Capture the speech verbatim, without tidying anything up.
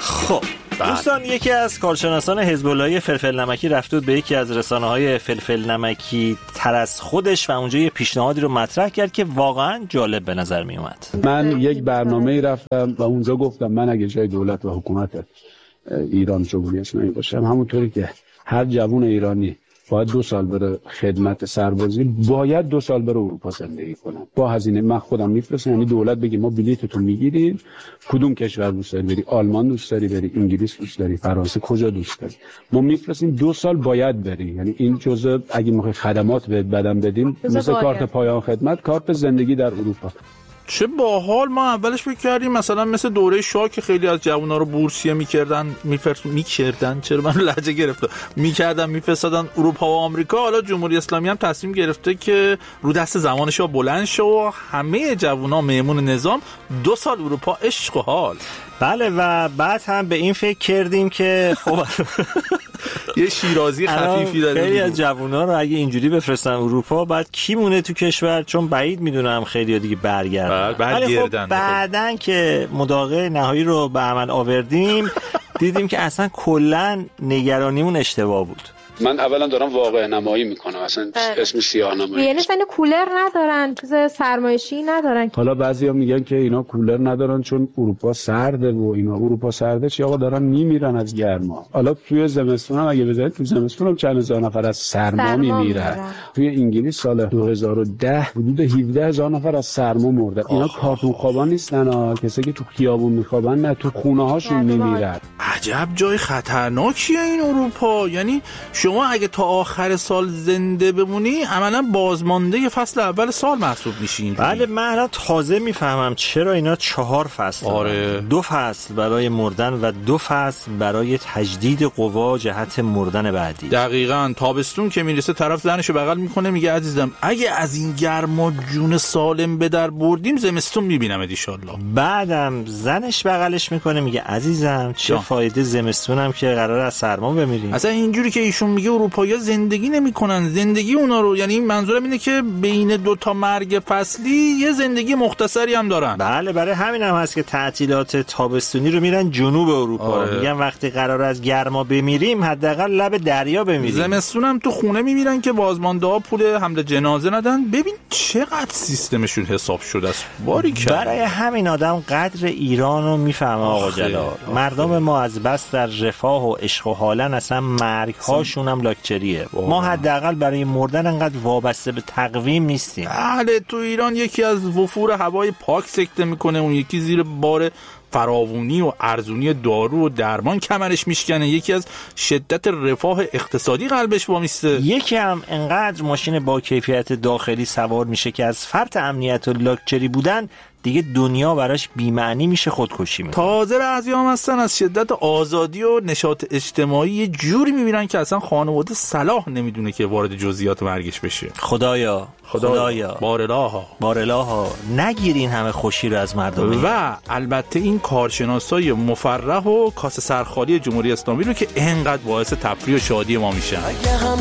خب دوستان، یکی از کارشناسان حزب اللهی فلفل نمکی رفت بود به یکی از رسانه‌های فلفل نمکی تر از خودش و اونجا یه پیشنهادی رو مطرح کرد که واقعا جالب به نظر می اومد. من یک برنامه‌ای رفتم و اونجا گفتم من اگه جای دولت و حکومت ایران جمهوری اسلامی باشم، همونطوری که هر جوان ایرانی باید دو سال بره خدمت سربازی، باید دو سال بره اروپا زندگی کنم با هزینه. من خودم میفرستم، یعنی دولت بگی ما بلیطتو میگیریم، کدوم کشور دوست داری بری، آلمان دوست داری بری، انگلیس دوست داری، فرانسه، کجا دوست داری، ما میفرستیم دو سال باید بری. یعنی این جزء اگه میخوای خدمات بهت بدم بدیم مثل کارت پایان خدمت، کارت زندگی در اروپا. چه باحال. ما اولش فکر کردیم مثلا مثل دوره شاه که خیلی از جوونا رو بورسیه میکردن میفرست میکردن چرا من لهجه گرفته میکردن میفرستادن اروپا و آمریکا. حالا جمهوری اسلامی هم تصمیم گرفته که رو دست زمانش ها بلند شه و همه جوونا میمون نظام دو سال اروپا عشق و حال. بله و بعد هم به این فکر کردیم که خب یه شیرازی خفیفی داره. خیلی از جوونا رو اگه اینجوری بفرستن اروپا بعد کی مونه تو کشور؟ چون بعید میدونم خیلی دیگه برگردن. ولی خب بعدن که مداقه نهایی رو به عمل آوردیم دیدیم که اصلا کلا نگرانیمون اشتباه بود. من اولا دارم واقع نمایی میکنم، اصلا اسم سیاه نمایی. یعنی اصلا کولر ندارن، چیز سرمایشی ندارن. حالا بعضیا میگن که اینا کولر ندارن چون اروپا سرده و اینا. اروپا سرده چی آقا؟ دارن میمیرن از گرما. حالا توی زمستون هم اگه بذارید تو زمستون هم چند هزار نفر از سرما میمیرن. توی انگلیس سال دو هزار و ده حدود هفده هزار نفر از سرما مردن. اینا کارتون خوابا نیستن ها، کسایی که تو خیابون میخوابن، نه تو خونه هاشون میمیرن. عجب جای خطرناکیه این اروپا. یعنی شما اگه تا آخر سال زنده بمونی عملا بازمانده فصل اول سال محسوب میشین. بله من الان تازه میفهمم چرا اینا چهار فصل. آره. دو فصل برای مردن و دو فصل برای تجدید قوا جهت مردن بعدی. دقیقاً. تابستون که میرسه طرف زنشو بغل میکنه میگه عزیزم اگه از این گرما جون سالم به در بردیم زمستون میبینمت ان شاء الله. بعدم زنش بغلش میکنه میگه عزیزم چه فایده زمستونم که قراره از سرما بمیریم. اصلا اینجوری که ایشون میگه اروپایی‌ها زندگی نمی‌کنن، زندگی اونا رو، یعنی منظورم اینه که بین دو تا مرگ فصلی یه زندگی مختصری هم دارن. بله برای همین هم هست که تعطیلات تابستونی رو میرن جنوب اروپا. آره. میگن وقتی قرار از گرما بمیریم حداقل لب دریا بمیریم. زمستون هم تو خونه میمیرن که بازمانده‌ها پول حمل جنازه ندن. ببین چقدر سیستمشون حساب شده است. باریکلا. برای همین آدم قدر ایران رو میفهمه آقا جلال. مردم ما از بس در رفاه و عشق و حالن اصلا مرگ هاشون هم لاکچریه. ما حداقل برای مردن انقدر وابسته به تقویم نیستیم. بله تو ایران یکی از وفور هوای پاک سکته میکنه، اون یکی زیر بار فراوانی و ارزونی دارو و درمان کمرش میشکنه، یکی از شدت رفاه اقتصادی قلبش وامیسته، یکی هم انقدر ماشین با کیفیت داخلی سوار میشه که از فرط امنیت و لاکچری بودن دیگه دنیا براش بی‌معنی میشه، خودکشی میکنه. تازه بعضی‌ها هم هستن از شدت آزادی و نشاط اجتماعی یه جوری میبینن که اصلا خانواده صلاح نمیدونه که وارد جزئیات مرگش بشه. خدایا خدایا بارالها بارالها نگیرین همه خوشی رو از مردم. و البته این کارشناسای مفرح و کاسه سرخالی جمهوری اسلامی رو که اینقدر باعث تفریح و شادی ما میشن. اگه هم